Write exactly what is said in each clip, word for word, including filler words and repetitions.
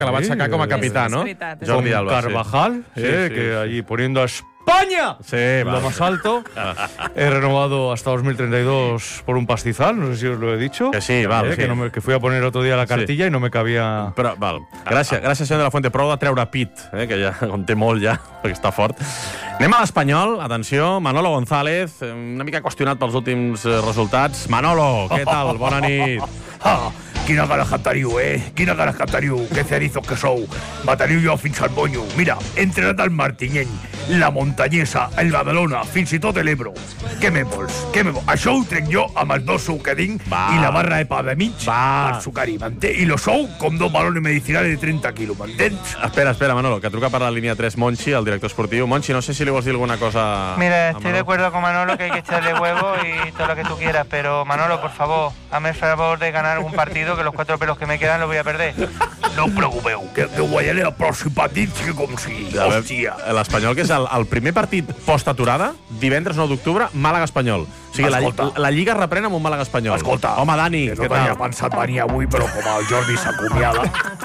que la va aixecar com a capità, és ¿no? veritat, és Jordi Con Alba, sí. Carvajal, Sí, eh, sí, que sí. allí poniendo a España Sí, lo vale. más alto. He renovado hasta dos mil treinta y dos por un pastizal, no sé si os lo he dicho. Que sí, val, Eh, sí. Que, no me, que fui a poner otro día la cartilla y no me cabía... Però, val. Gràcies, gràcies, senyor de la Fuente. Prou de treure pit, eh, que ja en té molt ja, perquè està fort. Anem a l'Espanyol. Atenció, Manolo González, eh, una mica qüestionat pels últims eh, resultats. Manolo, què tal? Bona nit. Ah, quina ganes que teniu, eh? Quina ganes que teniu, que cerizos que sou. Me teniu jo fins al bonyo. Mira, he entrenat el Martinyeny, la Montanyesa, el Badalona, fins i tot l'Ebro. Què me vols? Què me vols? Això ho trec jo amb el dos sou que tinc Va. i la barra de pa de mig Va. per sucar-hi, m'entens? I lo sou com dos balones medicinales de treinta quilos, m'entens? Espera, espera, Manolo, que truca per la línia tres Monchi, el director esportiu. Monchi, no sé si li vols dir alguna cosa... Mira, a estoy Manolo. de acuerdo con Manolo que hay que echarle huevo y todo lo que tú quieras, pero Manolo, por favor, hazme el favor de ganar algún partido, que los cuatro pelos que me quedan los voy a perder. No us preocupeu, que, que guanyaré el pròxim partit que com sigui. A veure, Hòstia. L'Espanyol, que és el, el primer partit post-aturada, divendres nou d'octubre, Màlaga-Espanyol. O sigui, la, Escolta. la Lliga reprèn amb un Màlaga-Espanyol. Escolta, Home, Dani, que no què tenia tal? pensat venir avui, però com el Jordi s'acomiada...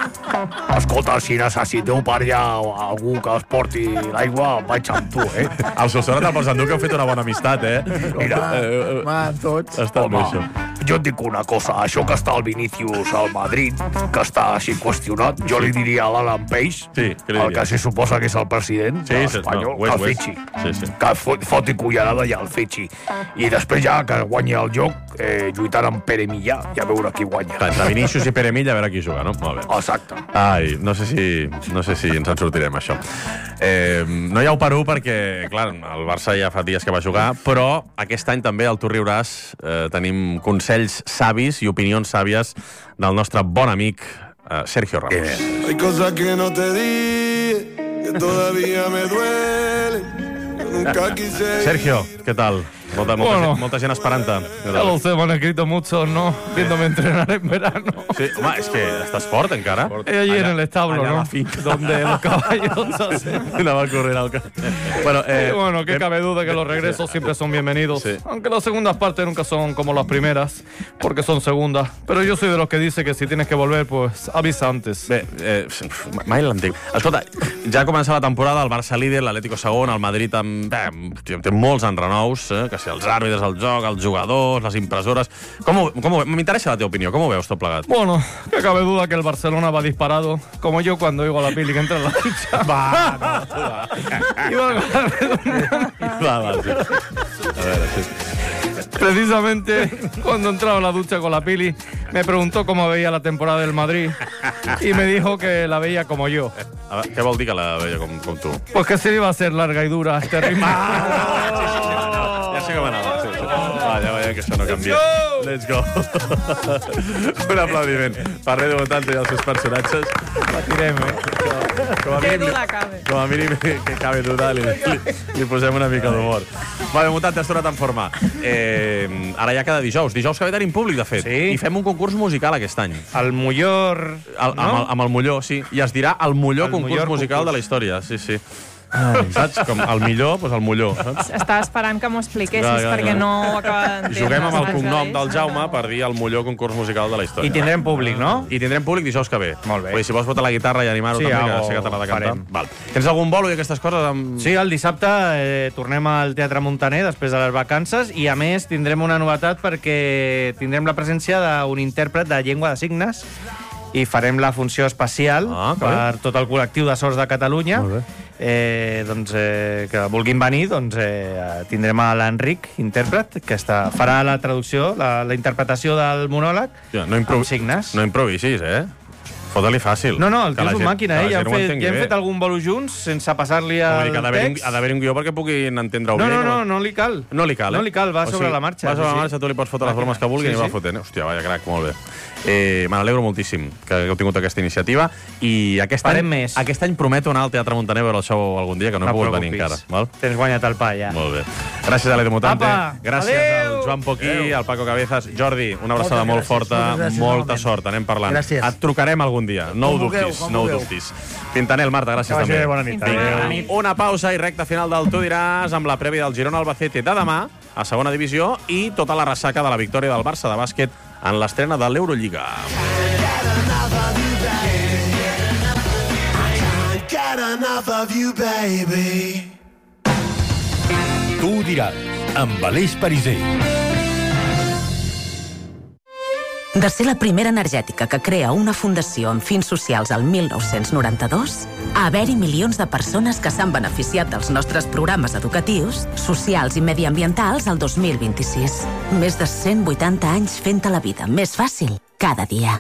Escolta, si necessiteu per allà algú que es porti l'aigua, vaig amb tu, eh? El Solsona te'l pots endur, que heu fet una bona amistat, eh? Mira, Eh, eh, Man, tots. Està home, bé, això. jo et dic una cosa, això que està el Vinícius al Madrid, que està així qüestionat, jo li diria a l'Alan Peix, Sí, què li el diries? que se suposa que és el president Sí, de sí, l'Espanyol, no, ho és, que el ho és. fitxi. Sí, sí. Que fot, foti cullerada i el fitxi. I després ja que guanyi el joc, eh, lluitant amb Pere Millà, i a veure qui guanya. Clar, entre Vinícius i Pere Milla, a veure qui juga, no? Molt bé. Exacte. Ai, no sé si, no sé si ens en sortirem, això. Eh, no hi ha Perú perquè, clar, el Barça ja fa dies que va jugar, però aquest any també al Tu riuràs eh, tenim consells savis i opinions sàvies del nostre bon amic eh, Sergio Ramos. Eh, Hay cosas que no te di, que todavía me duelen. Yo nunca quise ir. Sergio, què tal? Molta, molta, Bueno. gent, molta gent esperant-te. Què Ya tal? lo sé, me han escrito muchos, ¿no? Viéndome entrenar en verano. Sí, home, és que estàs fort encara. Eh, allí en el establo, allà a ¿no? la finca. Donde los caballos hacen... Anava a correr al... Bueno, eh, Y bueno, que cabe duda que los regresos siempre son bienvenidos. Sí. Aunque las segundas partes nunca son como las primeras, porque son segundas. Pero yo soy de los que dice que si tienes que volver, pues avisa antes. Bé, eh, mai l'entenc. Escolta, ja comença la temporada, el Barça líder, l'Atlético segon, el Madrid amb, bé, tio, té molts enrenous, eh, que si els àrbitres, el joc, els jugadors, les impressores... Com ho, com ho, m'interessa la teva opinió, com ho veus tot plegat? Bueno, que cabe duda que el Barcelona va disparado, como yo cuando oigo a la Pili que entra en la cancha. Va, no, tu va. Y va- Va, va, sí. A veure, sí. Precisamente cuando entraba a la ducha con la Pili, me preguntó cómo veía la temporada del Madrid y me dijo que la veía como yo. A veure, què vol dir que la veia com, com tu? Pues que se iba a ser larga y dura este ritmo. Ja sé com anava. Sí, sí. Va, ja veiem que això no canvia. Let's go. Un aplaudiment per Redo Botante i els seus personatges. Patirem, eh? Com a Que mínim, duda cabe. com a mínim que cabe dudar, li, li, li posem una mica d'humor. Va bé, Mutant, t'has tornat en forma. Eh, ara ja cada dijous. Dijous que ve tenim públic, de fet. Sí. I fem un concurs musical aquest any. Al Mullor... El, amb, el, amb el Molló, sí. I es dirà el millor El concurs millor musical concurs. de la història. Sí, sí. Ai, saps? Com el millor, doncs el Molló. Saps? Estava esperant que m'ho expliquessis Clar, clar, perquè clar. no ho acaba d'entendre. Juguem amb el saps, cognom Alex? del Jaume per dir el millor concurs musical de la història. I tindrem públic, no? I tindrem públic dijous que ve. Molt bé. Vull dir, si vols portar la guitarra i animar-ho Sí, també, que algo sé que t'agrada cantar. farem. Val. Tens algun bolo i aquestes coses? Amb... Sí, el dissabte eh, tornem al Teatre Montaner després de les vacances i, a més, tindrem una novetat perquè tindrem la presència d'un intèrpret de llengua de signes i farem la funció especial Ah, que per bé. tot el col·lectiu de Sords de Catalunya. Molt bé. Eh, doncs, eh, que vulguin venir, doncs, eh, tindrem a l'Enric, intèrpret, que està, farà la traducció, la, la interpretació del monòleg Ja, no, improvi... amb signes. no improvisis, eh? Fota-li fàcil. No, no, el Que tio la és un gent- màquina, que eh? la Ja gent hem ho fet, entengui ja hem bé. fet algun bolo junts sense passar-li Vull dir el que ha d'haver-hi un, text. ha d'haver-hi un guió perquè puguin entendre-ho No, bé. no, no, no li cal. No li cal, eh? No li cal, va O sobre sigui, la marxa. Va sobre sí, la sí. marxa, tu li pots fotre les bromes que vulgui Sí, i va sí. fotent. Hòstia, vaya crac, molt bé. Eh, Me n'alegro moltíssim que heu tingut aquesta iniciativa i aquest Farem any, més. aquest any prometo anar al Teatre Montaner a veure el show algun dia, que no, he No pogut preocupis. venir encara. Val? Tens guanyat el pa, ja. Molt bé. Gràcies a l'Edu Mutante. Apa, Gràcies adeu. al Joan Poquí, Adeu. al Paco Cabezas. Jordi, una abraçada Moltes molt gràcies, forta, moltes gràcies, molta novament. sort, anem parlant. Gràcies. Et trucarem algun dia, no ho Com vulgueu, dubtis, com no ho vulgueu. dubtis. Pintanel, Marta, gràcies Que vagi també. bé, bona nit. Fins demà. Adéu. Una pausa i recta final del Tu diràs amb la prèvia del Girona Albacete de demà a segona divisió i tota la ressaca de la victòria del Barça de bàsquet en l'estrena de l'Eurolliga. enough of you, baby. Tu ho diràs, amb Aleix Pariser. De ser la primera energètica que crea una fundació amb fins socials al mil nou-cents noranta-dos, a haver-hi milions de persones que s'han beneficiat dels nostres programes educatius, socials i mediambientals al dos mil vint-i-sis. Més de cent vuitanta anys fent-te la vida més fàcil cada dia.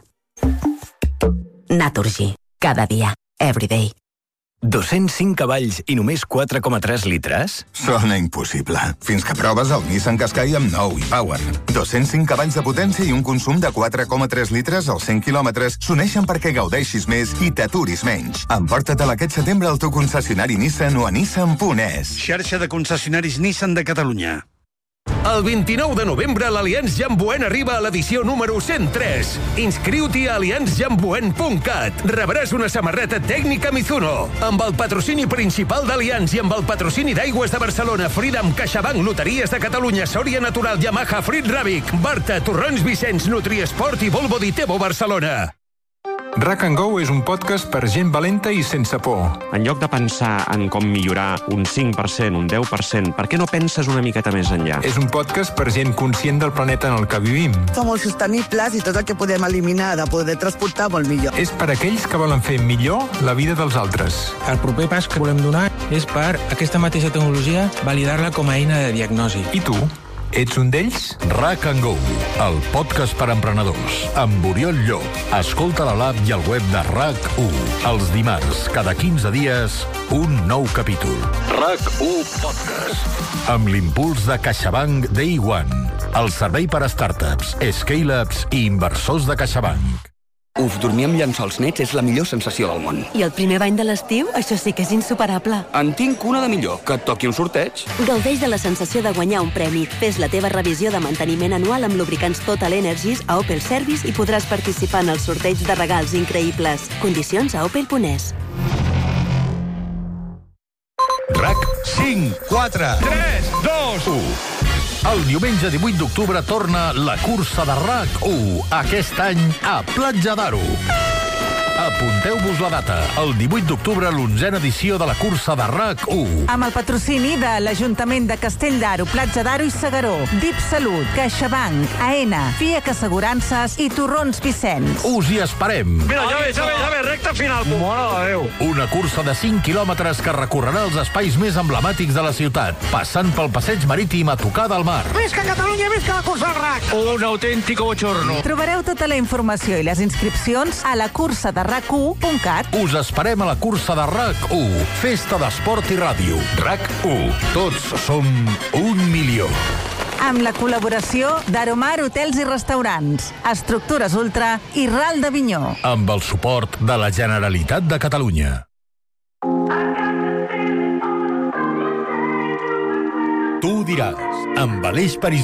Naturgy. Cada dia. Everyday. dos-cents cinc cavalls i només quatre coma tres litres? Sona impossible. Fins que proves el Nissan Qashqai amb nou e-Power. dos-cents cinc cavalls de potència i un consum de quatre coma tres litres als cent quilòmetres s'uneixen perquè gaudeixis més i t'aturis menys. Emporta-te'l aquest setembre al teu concessionari Nissan o a nissan punt es. Xarxa de concessionaris Nissan de Catalunya. El vint-i-nou de novembre l'Allianz Jamboen arriba a l'edició número cent tres. Inscriu-t'hi a allianz jamboen punt cat. Rebràs una samarreta tècnica Mizuno. Amb el patrocini principal d'Allianz i amb el patrocini d'Aigües de Barcelona, Freedom, CaixaBank, Loteries de Catalunya, Sòria Natural, Yamaha, Frit Ràbic, Barta, Torrons Vicenç, Nutriesport i Volvo Ditebo Barcelona. Rack and Go és un podcast per gent valenta i sense por. En lloc de pensar en com millorar un cinc per cent, un deu per cent, per què no penses una miqueta més enllà? És un podcast per gent conscient del planeta en el que vivim. Som molt sostenibles i tot el que podem eliminar de poder transportar molt millor. És per aquells que volen fer millor la vida dels altres. El proper pas que volem donar és per aquesta mateixa tecnologia validar-la com a eina de diagnosi. I tu? Ets un d'ells? Rack and Go, el podcast per emprenedors, amb Oriol Llop. Escolta a l'app i al web de RAC u. Els dimarts, cada quinze dies, un nou capítol. RAC u Podcast. Amb l'impuls de CaixaBank Day One, el servei per a startups, scale-ups i inversors de CaixaBank. Uf, dormir amb llençols nets és la millor sensació del món. I el primer bany de l'estiu, això sí que és insuperable. En tinc una de millor, que et toqui un sorteig. Gaudeix de la sensació de guanyar un premi. Fes la teva revisió de manteniment anual amb lubricants Total Energies a Opel Service i podràs participar en el sorteig de regals increïbles. Condicions a opel punt es. RAC cinc, quatre, tres, dos, u. El diumenge divuit d'octubre torna la cursa de RAC u, aquest any a Platja d'Aro. Apunteu-vos la data, el divuit d'octubre, l'onzena edició de la cursa de RAC u. Amb el patrocini de l'Ajuntament de Castell d'Aro, Platja d'Aro i Segaró, D I P Salut, CaixaBank, AENA, FIAC Assegurances i Torrons Vicenç. Us hi esperem. Mira, ja ve, ja ve, ja ve, recta final. Mare de Déu. Una cursa de cinc quilòmetres que recorrerà els espais més emblemàtics de la ciutat, passant pel passeig marítim a tocar del mar. Visca Catalunya, visca la cursa del RAC. Un autèntic bochorno. Trobareu tota la informació i les inscripcions a la cursa de rac u punt cat. Us esperem a la cursa de RAC u, festa d'esport i ràdio. RAC u, tots som un milió. Amb la col·laboració d'Aromar Hotels i Restaurants, Estructures Ultra i Ral d'Avinyó. Amb el suport de la Generalitat de Catalunya. Tu ho diràs, amb Aleix Pariser.